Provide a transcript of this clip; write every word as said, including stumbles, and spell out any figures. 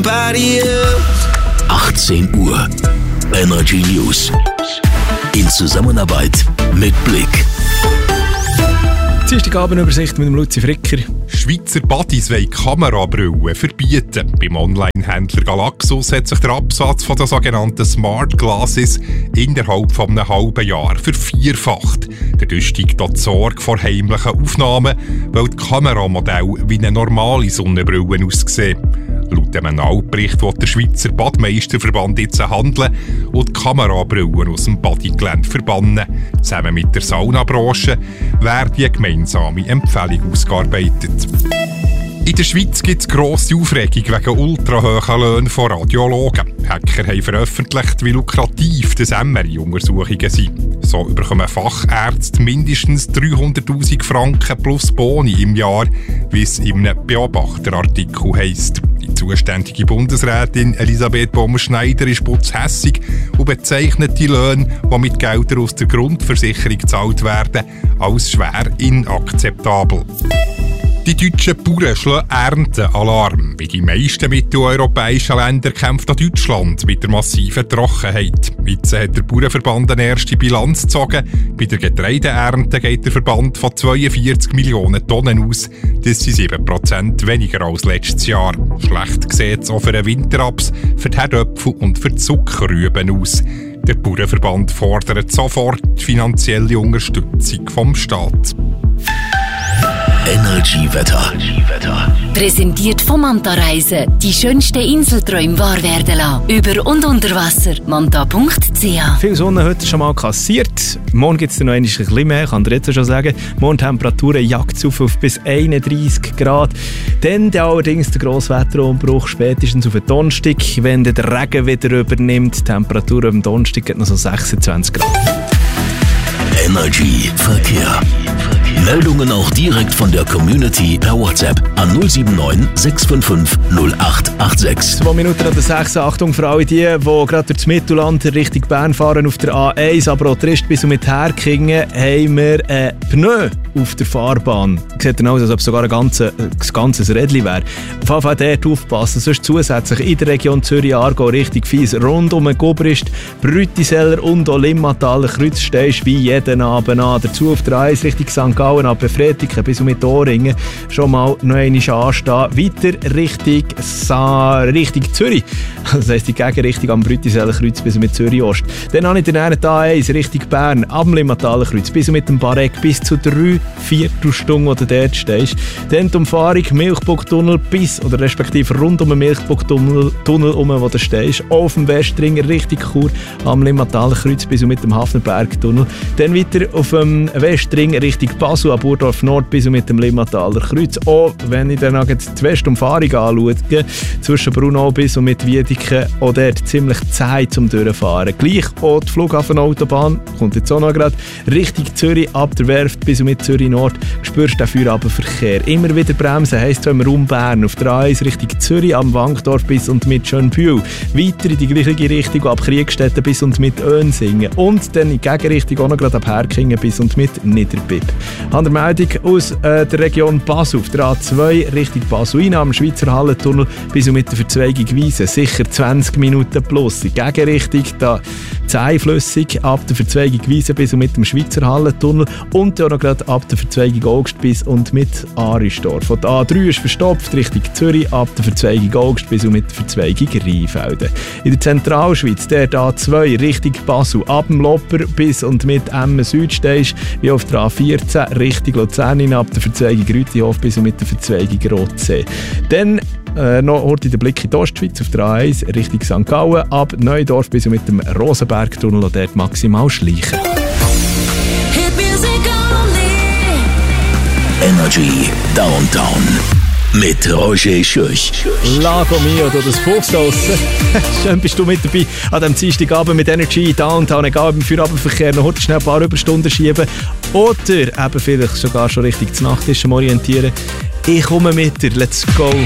somebody else. achtzehn Uhr. Energy News. In Zusammenarbeit mit Blick. Dienstagabendübersicht mit dem Luzi Fricker. Schweizer Buddies wollen Kamerabrillen verbieten. Beim Online-Händler Galaxus hat sich der Absatz von den sogenannten Smart Glasses innerhalb von einem halben Jahr vervierfacht. Dadurch steigt die Sorge vor heimlichen Aufnahmen, weil die Kameramodelle wie eine normale Sonnenbrille aussehen. Laut einem Altbericht will der Schweizer Badmeisterverband jetzt handeln und die Kamerabrillen aus dem Bodygelände verbannen. Zusammen mit der Saunabranche wird die gemeinsame Empfehlung ausgearbeitet. In der Schweiz gibt es grosse Aufregung wegen ultrahohen Löhnen von Radiologen. Hacker haben veröffentlicht, wie lukrativ die M R I-Untersuchungen sind. So bekommen Fachärzte mindestens dreihunderttausend Franken plus Boni im Jahr, wie es in einem Beobachterartikel heisst. Die zuständige Bundesrätin Elisabeth Bomer-Schneider ist putzhässig und bezeichnet die Löhne, die mit Geldern aus der Grundversicherung gezahlt werden, als schwer inakzeptabel. Die deutschen Bauern schlagen Erntealarm. Wie die meisten mitteleuropäischen Länder kämpft auch Deutschland mit der massiven Trockenheit. Jetzt hat der Bauernverband eine erste Bilanz gezogen. Bei der Getreideernte geht der Verband von zweiundvierzig Millionen Tonnen aus. Das sind sieben Prozent weniger als letztes Jahr. Schlecht sieht es auch für den Winterraps, für die Herdöpfel und für die Zuckerrüben aus. Der Bauernverband fordert sofort finanzielle Unterstützung vom Staat. Energy Wetter. Präsentiert vom Manta Reisen. Die schönsten Inselträume wahr werden lassen. Über und unter Wasser. manta punkt c h. Viel Sonne heute schon mal kassiert. Morgen gibt es noch ein bisschen mehr, kann ich jetzt schon sagen. Morgen Temperaturen jagt auf, auf bis einunddreissig Grad. Dann allerdings der grosse Wetterumbruch spätestens auf den Donnerstag, wenn der Regen wieder übernimmt. Die Temperatur am Donnerstag geht noch so sechsundzwanzig Grad. Energy Verkehr. Meldungen auch direkt von der Community per WhatsApp an null sieben neun sechs fünf fünf null acht acht sechs. Zwei Minuten an der sechs. Achtung für alle die, die gerade durch das Mittelland Richtung Bern fahren auf der A eins, aber auch Trist bis und mit Herkingen, haben wir ein Pneu auf der Fahrbahn. Sieht dann aus, als ob es sogar ein ganzes, ein ganzes Rädchen wäre. Auf jeden Fall dort aufpassen, sonst zusätzlich in der Region Zürich-Aargau richtig fies. Rund um den Gubrist, Brütiseller und auch Limmataler Kreuz stehst wie jeden Abend an. Dazu auf der A eins Richtung Sankt Gallen ab Befredigen bis und mit Ohrringen schon mal noch einmal anstehen. Weiter Richtung, Sa Richtung Zürich. Das heisst die Gegenrichtung am Brütiseller Kreuz bis und mit Zürich-Ost. Dann habe ich den A eins Richtung Bern am Limmataler Kreuz bis und mit dem Barek bis zu drei Viertelstunde, wo du dort stehst. Dann die Umfahrung Milchburgtunnel bis, oder respektive rund um den Milchburgtunnel, Tunnel um, wo du stehst. Auf dem Westring Richtung Chur am Limmataler Kreuz bis und mit dem Hafnerbergtunnel. Dann weiter auf dem Westring Richtung Basel, am Burdorf Nord bis und mit dem Limmataler Kreuz. Auch wenn ich dann die Westumfahrung anschaue, zwischen Brunau bis und mit Wiedeke, auch dort ziemlich zäh zum Durchfahren. Gleich auch die Flughafenautobahn, kommt jetzt auch noch gerade, Richtung Zürich ab der Werft bis und mit Zürich Nord, spürst du den Feierabendverkehr. Immer wieder bremsen, heisst wenn wir um Bern auf der A eins Richtung Zürich am Wankdorf bis und mit Schönbühl. Weiter in die gleiche Richtung ab Kriegstetten bis und mit Önsingen. Und dann in die Gegenrichtung auch noch gerade ab Herkingen bis und mit Niederbipp. An der Meldung aus äh, der Region Basel auf der A zwei Richtung Basel am Schweizer Hallentunnel bis und mit der Verzweigung Wiesen. Sicher zwanzig Minuten plus. Die Gegenrichtung da zähflüssig ab der Verzweigung Wiesen bis und mit dem Schweizer Hallentunnel und auch noch gerade ab der Verzweigung Augst bis und mit Aristorf. Und die A drei ist verstopft Richtung Zürich ab der Verzweigung Augst bis und mit der Verzweigung Rheinfelden. In der Zentralschweiz der A zwei Richtung Basel ab dem Lopper bis und mit Emmen Süd stehst, wie auf der A vierzehn Richtung Luzern ab der Verzweigung Rütihof bis und mit der Verzweigung Rotsee. Dann Äh, noch heute der Blick in die Ostschweiz auf der A eins Richtung Sankt Gallen ab Neudorf bis und mit dem Rosenbergtunnel und dort maximal schleichen. Energy Downtown mit Roger Schürch. Lago Mio, du das Fuchshaus. Schön bist du mit dabei an diesem Dienstagabend mit Energy Downtown. Egal, beim Feierabendverkehr noch heute schnell ein paar Überstunden schieben oder eben vielleicht sogar schon richtig zu Nacht ist, orientieren. Ich komme mit dir, let's go.